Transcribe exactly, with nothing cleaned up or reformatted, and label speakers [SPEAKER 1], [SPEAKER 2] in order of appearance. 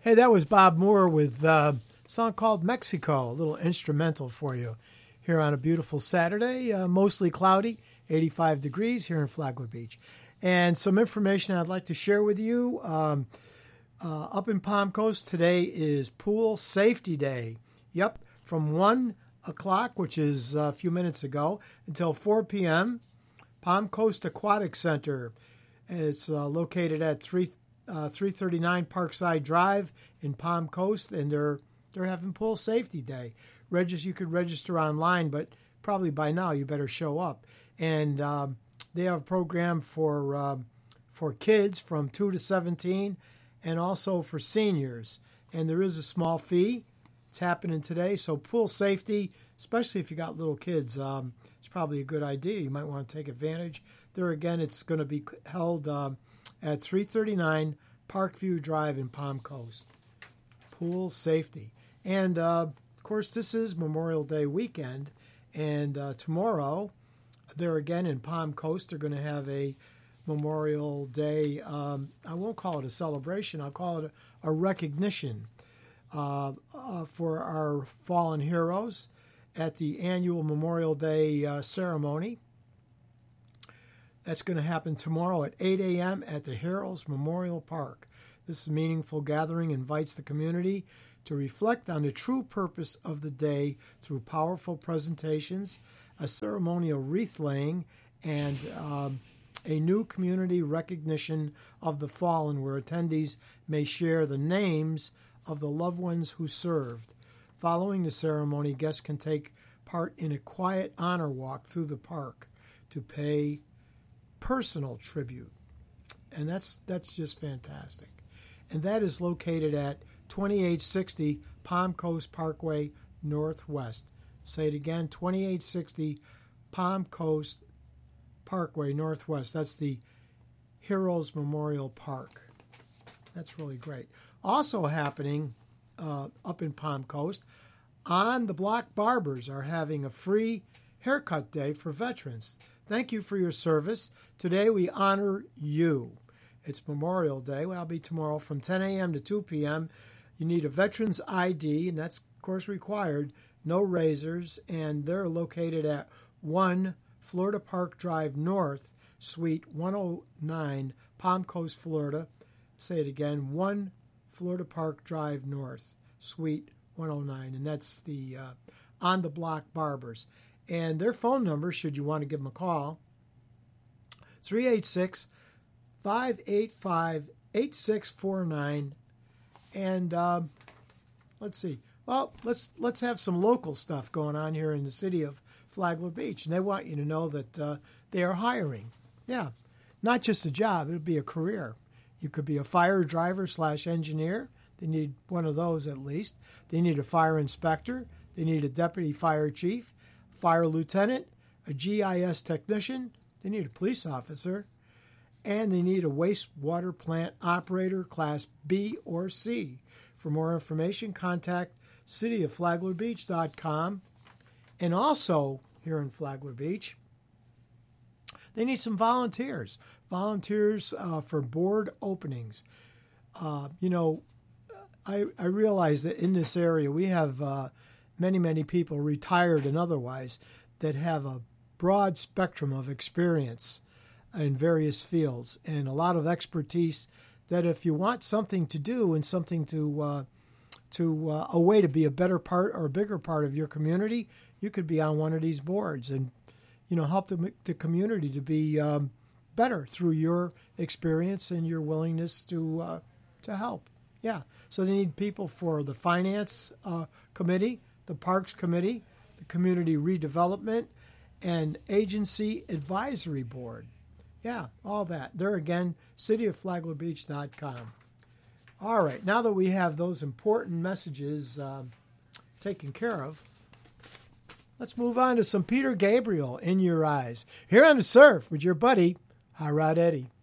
[SPEAKER 1] Hey, that was Bob Moore with uh, a song called Mexico, a little instrumental for you here on a beautiful Saturday, uh, mostly cloudy, eighty-five degrees here in Flagler Beach. And some information I'd like to share with you. Um, uh, up in Palm Coast, today is Pool Safety Day. Yep, from one o'clock, which is a few minutes ago, until four p.m., Palm Coast Aquatic Center. It's uh, located at three Uh, three thirty-nine Parkside Drive in Palm Coast, and they're they're having Pool Safety Day. Regis, you could register online, but probably by now you better show up. And um, they have a program for uh, for kids from two to seventeen, and also for seniors. And there is a small fee. It's happening today, so pool safety, especially if you got little kids, um, it's probably a good idea. You might want to take advantage. There again, it's going to be held Um, at three thirty-nine Parkview Drive in Palm Coast. Pool safety. And, uh, of course, this is Memorial Day weekend. And uh, tomorrow, there again in Palm Coast, they're going to have a Memorial Day, um, I won't call it a celebration, I'll call it a, a recognition uh, uh, for our fallen heroes at the annual Memorial Day uh, ceremony. That's going to happen tomorrow at eight a.m. at the Heroes Memorial Park. This meaningful gathering invites the community to reflect on the true purpose of the day through powerful presentations, a ceremonial wreath laying, and um, a new community recognition of the fallen, where attendees may share the names of the loved ones who served. Following the ceremony, guests can take part in a quiet honor walk through the park to pay personal tribute, and that's that's just fantastic. And that is located at twenty-eight sixty Palm Coast Parkway Northwest. Say it again, twenty-eight sixty Palm Coast Parkway Northwest. That's the Heroes Memorial Park. That's really great. Also happening uh, up in Palm Coast, On the Block Barbers are having a free haircut day for veterans. Thank you for your service. Today we honor you. It's Memorial Day. Well, it'll be tomorrow from ten a.m. to two p.m. You need a veteran's I D, and that's, of course, required. No razors, and they're located at one Florida Park Drive North, Suite one oh nine, Palm Coast, Florida. Say it again, one Florida Park Drive North, Suite one oh nine, and that's the uh, On the Block Barbers. And their phone number, should you want to give them a call, three eight six, five eight five, eight six four nine. And um, let's see. Well, let's let's have some local stuff going on here in the city of Flagler Beach. And they want you to know that uh, they are hiring. Yeah, not just a job. It would be a career. You could be a fire driver slash engineer. They need one of those at least. They need a fire inspector. They need a deputy fire chief, fire lieutenant, a G I S technician, they need a police officer, and they need a wastewater plant operator class B or C. For more information, contact city of flagler beach dot com. And also, here in Flagler Beach, they need some volunteers. Volunteers uh, for board openings. Uh, you know, I, I realize that in this area we have uh, many, many people, retired and otherwise, that have a broad spectrum of experience in various fields and a lot of expertise that if you want something to do and something to, uh, to uh, a way to be a better part or a bigger part of your community, you could be on one of these boards and, you know, help the, the community to be um, better through your experience and your willingness to, uh, to help. Yeah. So they need people for the finance uh, committee, the Parks Committee, the Community Redevelopment, and Agency Advisory Board. Yeah, all that. There again, city of flagler beach dot com. All right, now that we have those important messages uh, taken care of, let's move on to some Peter Gabriel, In Your Eyes. Here on The Surf with your buddy, Hot Rod Eddie.